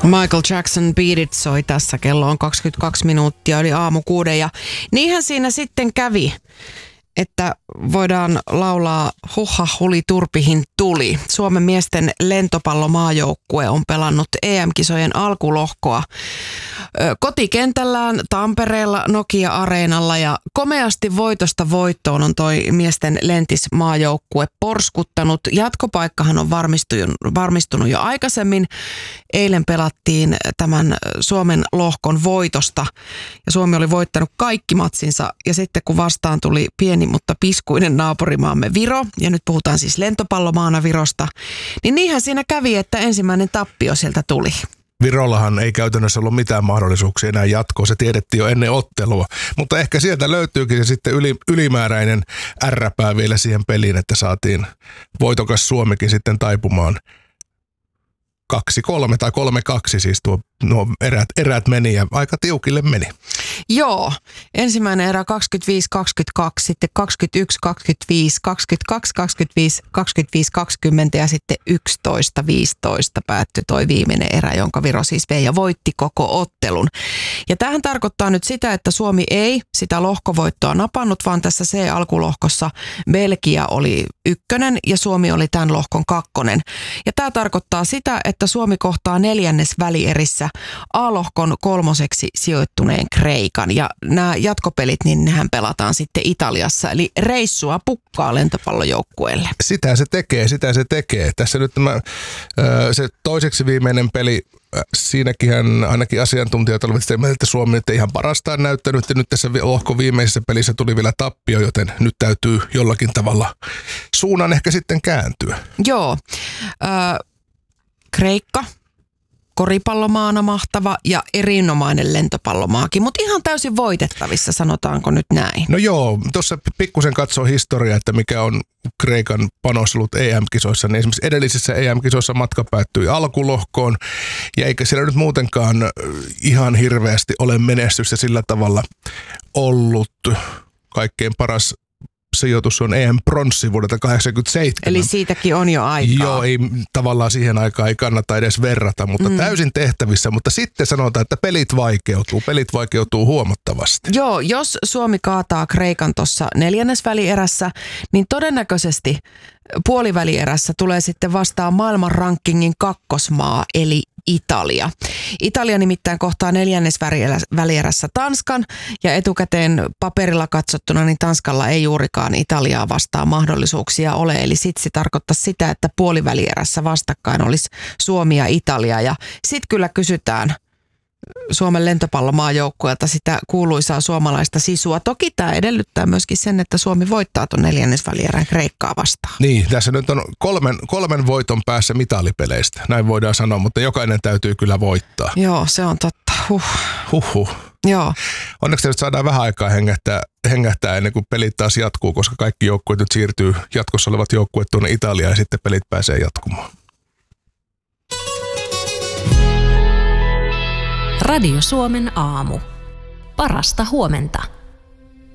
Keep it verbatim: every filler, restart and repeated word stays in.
Michael Jackson Beat It soi tässä. Kello on kaksikymmentäkaksi minuuttia yli aamu kuuden. Ja niinhän siinä sitten kävi, että voidaan laulaa huha huli turpihin tuli. Suomen miesten lentopallomaajoukkue on pelannut E M-kisojen alkulohkoa kotikentällään Tampereella Nokia-areenalla ja komeasti voitosta voittoon on toi miesten lentismaajoukkue porskuttanut. Jatkopaikkahan on varmistunut, varmistunut jo aikaisemmin. Eilen pelattiin tämän Suomen lohkon voitosta ja Suomi oli voittanut kaikki matsinsa ja sitten kun vastaan tuli pieni, mutta piskuinen naapurimaamme Viro, ja nyt puhutaan siis lentopallomaana Virosta, niin niinhän siinä kävi, että ensimmäinen tappio sieltä tuli. Virollahan ei käytännössä ollut mitään mahdollisuuksia enää jatkoa, se tiedettiin jo ennen ottelua, mutta ehkä sieltä löytyykin se sitten yli, ylimääräinen ärräpää vielä siihen peliin, että saatiin voitokas Suomikin sitten taipumaan kaksi kolme tai kolme kaksi siis tuo nuo erät, erät meni ja aika tiukille meni. Joo, ensimmäinen erä kaksikymmentäviisi kaksikymmentäkaksi, sitten kaksikymmentäyksi kaksikymmentäviisi, kaksikymmentäkaksi kaksikymmentäviisi, kaksikymmentäviisi kaksikymmentä ja sitten yksitoista viisitoista päättyi toi viimeinen erä, jonka Viro siis vei ja voitti koko ottelun. Ja tämähän tarkoittaa nyt sitä, että Suomi ei sitä lohkovoittoa napannut, vaan tässä C-alkulohkossa Belgia oli ykkönen ja Suomi oli tämän lohkon kakkonen. Ja tämä tarkoittaa sitä, että Suomi kohtaa neljännes välierissä A-lohkon kolmoseksi sijoittuneen Kreikan. Ja nämä jatkopelit, niin nehän pelataan sitten Italiassa. Eli reissua pukkaa lentopallojoukkueelle. Sitä se tekee, sitä se tekee. Tässä nyt tämä, se toiseksi viimeinen peli, siinäkin ainakin asiantuntijat olivat sitä mieltä, että Suomi nyt ei ihan parastaan näyttänyt. Ja nyt tässä lohkon viimeisessä pelissä tuli vielä tappio, joten nyt täytyy jollakin tavalla suunnan ehkä sitten kääntyä. Joo. Äh, Kreikka. Koripallomaana mahtava ja erinomainen lentopallomaakin, mutta ihan täysin voitettavissa, sanotaanko nyt näin? No joo, tuossa pikkusen katsoo historiaa, että mikä on Kreikan panos ollut E M-kisoissa, niin esimerkiksi edellisissä E M-kisoissa matka päättyi alkulohkoon, ja eikä siellä nyt muutenkaan ihan hirveästi ole menestystä sillä tavalla ollut. Kaikkein paras sijoitus on E M-pronssi vuodelta kahdeksankymmentäseitsemän. Eli siitäkin on jo aikaa. Joo, ei, tavallaan siihen aikaan ei kannata edes verrata, mutta mm. täysin tehtävissä. Mutta sitten sanotaan, että pelit vaikeutuu. Pelit vaikeutuu huomattavasti. Joo, jos Suomi kaataa Kreikan tuossa neljännesvälierässä, niin todennäköisesti puolivälierässä tulee sitten vastaan maailman rankingin kakkosmaa, eli Italia. Italia nimittäin kohtaa neljännesvälierässä Tanskan ja etukäteen paperilla katsottuna niin Tanskalla ei juurikaan Italiaa vastaan mahdollisuuksia ole. Eli sitten se tarkoittaa sitä, että puolivälierässä vastakkain olisi Suomi ja Italia ja sitten kyllä kysytään Suomen lentopallomaajoukkueelta sitä kuuluisaa suomalaista sisua. Toki tämä edellyttää myöskin sen, että Suomi voittaa tuon neljännesvälierän Kreikkaa vastaan. Niin, tässä nyt on kolmen, kolmen voiton päässä mitalipeleistä, näin voidaan sanoa, mutta jokainen täytyy kyllä voittaa. Joo, se on totta. Huh. Huhhuh. Joo. Onneksi nyt saadaan vähän aikaa hengähtää, hengähtää ennen kuin pelit taas jatkuu, koska kaikki joukkueet nyt siirtyy, jatkossa olevat joukkueet tuonne Italiaan ja sitten pelit pääsee jatkumaan. Radio Suomen aamu. Parasta huomenta.